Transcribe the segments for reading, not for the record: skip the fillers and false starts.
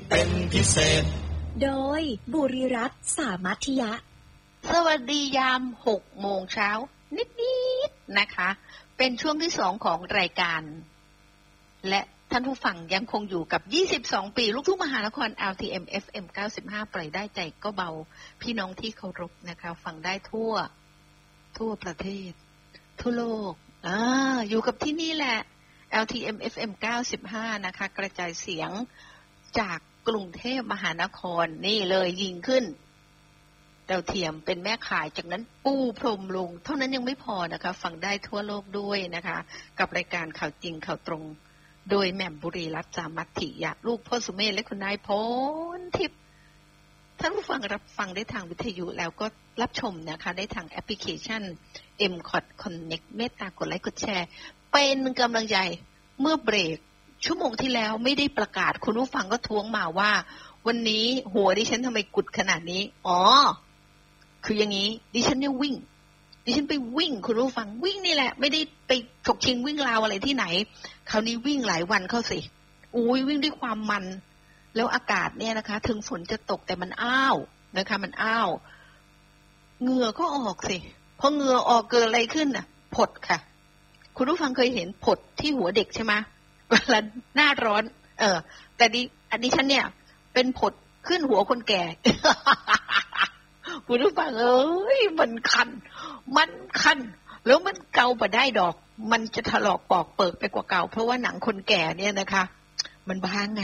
เป็นพิเศษโดยบุรีรัตน์สามัคคียะสวัสดียาม 6 โมงเช้านิดๆนะคะเป็นช่วงที่2ของรายการและท่านผู้ฟังยังคงอยู่กับ22ปีลูกทุ่งมหานคร LTM FM 95ปล่อยได้ใจก็เบาพี่น้องที่เคารพนะคะฟังได้ทั่วประเทศทั่วโลกอยู่กับที่นี่แหละ LTM FM 95นะคะกระจายเสียงจากกรุงเทพมหานครนี่เลยยิงขึ้นดาวเทียมเป็นแม่ข่ายจากนั้นปูพรมลงเท่านั้นยังไม่พอนะคะฟังได้ทั่วโลกด้วยนะคะกับรายการข่าวจริงข่าวตรงโดยแหม่มบุรีรัตน์สามัคคียะลูกพ่อสุเมธและคุณนายพรทิพย์ท่านผู้ฟังรับฟังได้ทางวิทยุแล้วก็รับชมนะคะได้ทางแอปพลิเคชัน MCOT Connect เมตตากดไลค์กดแชร์เป็นกำลังใจเมื่อเบรกชั่วโมงที่แล้วไม่ได้ประกาศคุณผู้ฟังก็ท้วงมาว่าวันนี้หัวดิฉันทำไมกุดขนาดนี้คืออย่างนี้ดิฉันเนี่ยวิ่งดิฉันไปวิ่งคุณผู้ฟังวิ่งนี่แหละไม่ได้ไปฉกชิงวิ่งราวอะไรที่ไหนคราวนี้วิ่งหลายวันเข้าสิวิ่งด้วยความมันแล้วอากาศเนี่ยนะคะถึงฝนจะตกแต่มันอ้าวนะคะมันอ้าวเหงื่อก็ออกสิพอเหงื่อออกเกิดอะไรขึ้นน่ะผดค่ะคุณผู้ฟังเคยเห็นผดที่หัวเด็กใช่ไหมเวลาหน้าร้อนแต่ดิฉันเนี่ยเป็นผดขึ้นหัวคนแก่ คุณผู้ฟังมันคันแล้วมันเกาบ่ได้ดอกมันจะถลอกปอกเปิกไปกว่าเก่าเพราะว่าหนังคนแก่เนี่ยนะคะมันบางไง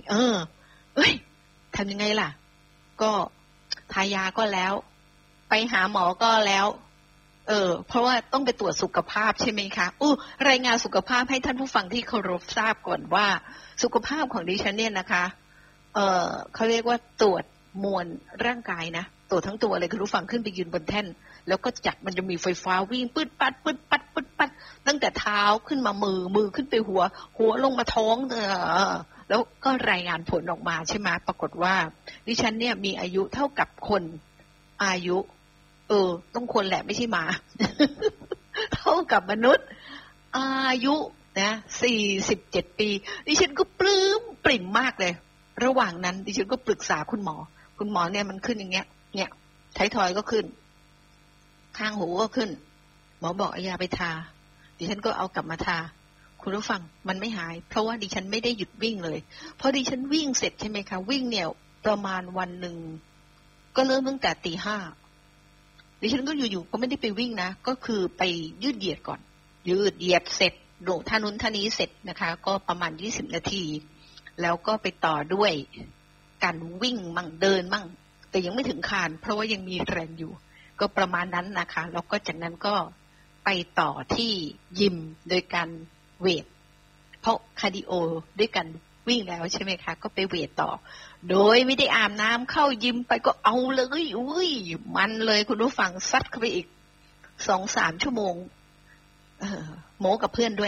ทำยังไงล่ะก็ทายาก็แล้วไปหาหมอก็แล้วเพราะว่าต้องไปตรวจสุขภาพใช่ไหมคะรายงานสุขภาพให้ท่านผู้ฟังที่เคารพทราบก่อนว่าสุขภาพของดิฉันเนี่ยนะคะเขาเรียกว่าตรวจมวลร่างกายนะตรวจทั้งตัวเลยคุณผู้ฟังขึ้นไปยืนบนแท่นแล้วก็จับมันจะมีไฟฟ้าวิ่งปื๊ดปัดตั้งแต่เท้าขึ้นมามือขึ้นไปหัวลงมาท้องแล้วก็รายงานผลออกมาใช่ไหมปรากฏว่าดิฉันเนี่ยมีอายุเท่ากับคนอายุต้องคนแหละไม่ใช่หมา เท่ากับมนุษย์อายุนะ47ปีดิฉันก็ปลื้มปริ่มมากเลยระหว่างนั้นดิฉันก็ปรึกษาคุณหมอเนี่ยมันขึ้นอย่างเงี้ยเนี่ยท้ายทอยก็ขึ้นข้างหูก็ขึ้นหมอบอกเอายาไปทาดิฉันก็เอากลับมาทาคุณผู้ฟังมันไม่หายเพราะว่าดิฉันไม่ได้หยุดวิ่งเลยพอดิฉันวิ่งเสร็จใช่ไหมคะวิ่งเนี่ยประมาณวันหนึ่งก็เริ่มตั้งแต่ 5:00 ดิฉันก็อยู่ๆก็ไม่ได้ไปวิ่งนะก็คือไปยืดเหยียดก่อนยืดเหยียดเสร็จโดดท่านู้นท่านี้เสร็จนะคะก็ประมาณ20 นาทีแล้วก็ไปต่อด้วยการวิ่งมั่งเดินมั่งแต่ยังไม่ถึงคานเพราะว่ายังมีแรงอยู่ก็ประมาณนั้นนะคะแล้วก็จากนั้นก็ไปต่อที่ยิมโดยการเวทเพราะคาร์ดิโอด้วยกันวิ่งแล้วใช่ไหมคะก็ไปเวทต่อโดยไม่ได้อาบน้ำเข้ายิมไปก็เอาเลยมันเลยคุณผู้ฟังซัดเข้าไปอีก 2-3 ชั่วโมงโม้กับเพื่อนด้วย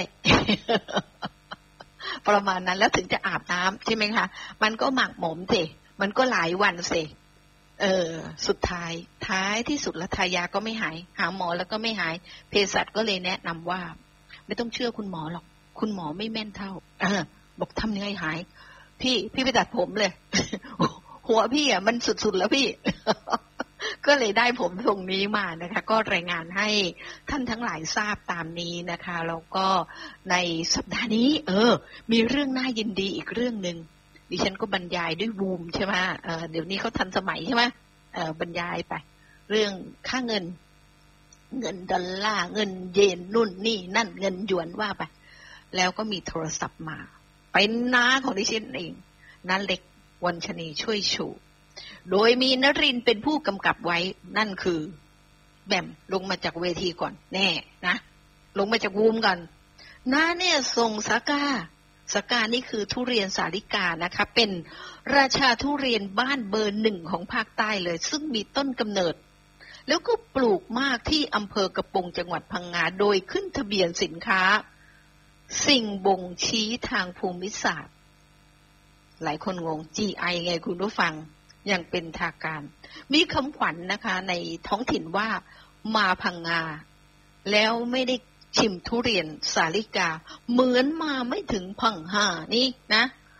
ประมาณนั้นแล้วถึงจะอาบน้ำใช่ไหมคะมันก็หมักหมมสิมันก็หลายวันสิสุดท้ายที่สุดแล้วทายาก็ไม่หายหาหมอแล้วก็ไม่หายเภสัชก็เลยแนะนำว่าไม่ต้องเชื่อคุณหมอหรอกคุณหมอไม่แม่นเท่าบอกทำยังไงหายพี่ไปตัดผมเลย หัวพี่มันสุดๆแล้วพี่ ก็เลยได้ผมตรงนี้มานะคะก็รายงานให้ท่านทั้งหลายทราบตามนี้นะคะแล้วก็ในสัปดาห์นี้มีเรื่องน่ายินดีอีกเรื่องนึงดิฉันก็บรรยายด้วยบูมใช่ไหมเดี๋ยวนี้เขาทันสมัยใช่ไหมบรรยายไปเรื่องค่าเงินดอลลาร์เงินเยนนู่นนี่นั่นเงินหยวนว่าไปแล้วก็มีโทรศัพท์มาเป็นน้าของดิฉันเองน้าเล็กวันชนีช่วยชูโดยมีนรินทร์เป็นผู้กำกับไว้นั่นคือแบมลงมาจากเวทีก่อนแน่นะลงมาจากวูมก่อนน้าเนี่ยส่งสากานี่คือทุเรียนสาลิกานะคะเป็นราชาทุเรียนบ้านเบอร์ 1ของภาคใต้เลยซึ่งมีต้นกำเนิดแล้วก็ปลูกมากที่อำเภอกระปงจังหวัดพังงาโดยขึ้นทะเบียนสินค้าสิ่งบ่งชี้ทางภูมิศาสตร์หลายคนงง GI ไงคุณผู้ฟังอย่างเป็นทางการมีคำขวัญ นะคะในท้องถิ่นว่ามาพังงาแล้วไม่ได้ชิมทุเรียนสาลิกาเหมือนมาไม่ถึงพังงานี่นะ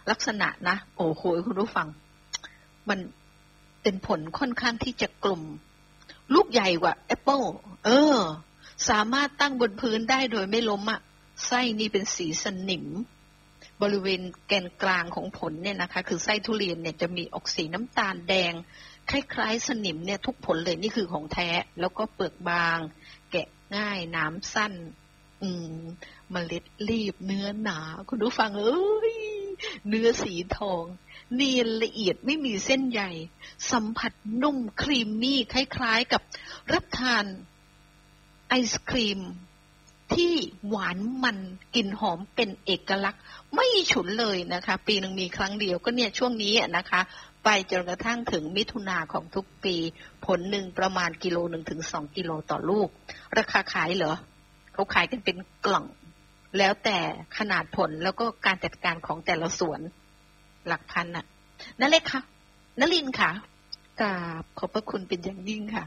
ลักษณะนะโอ้โหคุณผู้ฟังมันเป็นผลค่อนข้างที่จะกลมลูกใหญ่กว่าแอปเปิลสามารถตั้งบนพื้นได้โดยไม่ล้มอ่ะไส้นี่เป็นสีสนิมบริเวณแกนกลางของผลเนี่ยนะคะคือไส้ทุเรียนเนี่ยจะมีออกสีน้ำตาลแดงคล้ายๆสนิมเนี่ยทุกผลเลยนี่คือของแท้แล้วก็เปลือกบางแกะง่ายน้ำสั้นเมล็ดรีบเนื้อหนาคุณผู้ฟังเนื้อสีทองเนียนละเอียดไม่มีเส้นใยสัมผัสนุ่มครีมมี่คล้ายๆกับรับทานไอศครีมที่หวานมันกลิ่นหอมเป็นเอกลักษณ์ไม่ฉุนเลยนะคะปีนึงมีครั้งเดียวก็เนี่ยช่วงนี้นะคะไปจนกระทั่งถึงมิถุนาของทุกปีผลหนึ่งประมาณ1 ถึง 2 กิโลต่อลูกราคาขายเหรอเขาขายกันเป็นกล่องแล้วแต่ขนาดผลแล้วก็การจัดการของแต่ละสวนหลักพันน่ะนั่นเลยค่ะนลินค่ะกราบขอบพระคุณเป็นอย่างยิ่งค่ะ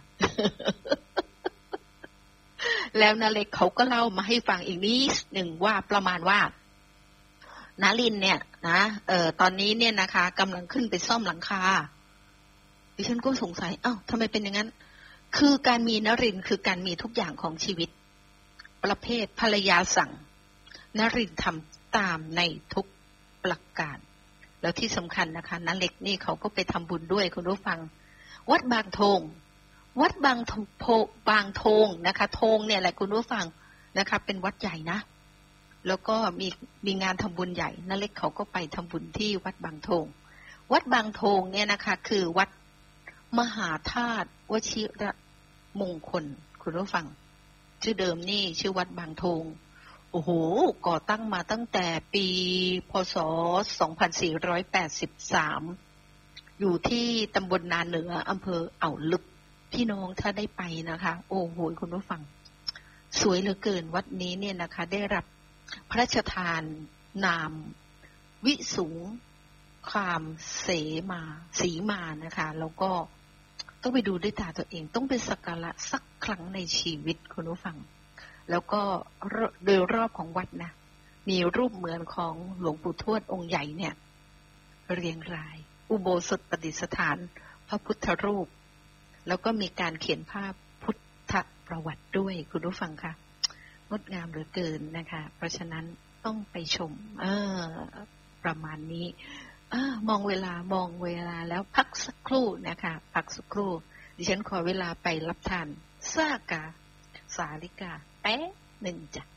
แล้วนาเล็กเขาก็เล่ามาให้ฟังอีกนิดหนึ่งว่าประมาณว่านาลินเนี่ยนะตอนนี้เนี่ยนะคะกำลังขึ้นไปซ่อมหลังคาดิฉันก็สงสัยทำไมเป็นอย่างนั้นคือการมีนรินคือการมีทุกอย่างของชีวิตประเภทภรรยาสั่งนรินทำตามในทุกประการแล้วที่สำคัญนะคะนาเล็กนี่เขาก็ไปทำบุญด้วยคุณผู้ฟังวัดบางทงวัดบางทงนะคะทงเนี่ยแหละคุณผู้ฟังนะคะเป็นวัดใหญ่นะแล้วก็มีงานทำบุญใหญ่นาเล็กเขาก็ไปทำบุญที่วัดบางทงวัดบางทงเนี่ยนะคะคือวัดมหาธาตุวชิระมงคลคุณผู้ฟังชื่อเดิมนี่ชื่อวัดบางทงโอ้โหก่อตั้งมาตั้งแต่ปีพ.ศ. 2483อยู่ที่ตำบลนาเหนืออำเภออ่าวลึกพี่น้องถ้าได้ไปนะคะโอ้โหคุณผู้ฟังสวยเหลือเกินวัดนี้เนี่ยนะคะได้รับพระราชทานนามวิสุงคามสีมานะคะแล้วก็ต้องไปดูด้วยตาตัวเองต้องไปสักการะสักครั้งในชีวิตคุณผู้ฟังแล้วก็โดยรอบของวัดนะมีรูปเหมือนของหลวงปู่ทวดองค์ใหญ่เนี่ยเรียงรายอุโบสถประดิษฐานพระพุทธรูปแล้วก็มีการเขียนภาพพุทธประวัติด้วยคุณผู้ฟังค่ะงดงามเหลือเกินนะคะเพราะฉะนั้นต้องไปชมประมาณนี้มองเวลาแล้วพักสักครู่นะคะพักสักครู่ดิฉันขอเวลาไปรับทานสาลิกาแป๊ะหนึ่งจ้ะ